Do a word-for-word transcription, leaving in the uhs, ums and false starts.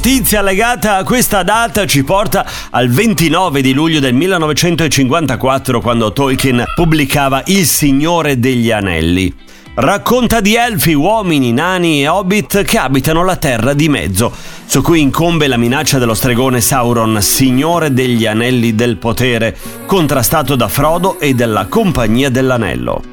Notizia legata a questa data ci porta al ventinove di luglio del millenovecentocinquantaquattro, quando Tolkien pubblicava Il Signore degli Anelli. Racconta di elfi, uomini, nani e hobbit che abitano la Terra di Mezzo, su cui incombe la minaccia dello stregone Sauron, signore degli Anelli del Potere, contrastato da Frodo e della Compagnia dell'Anello.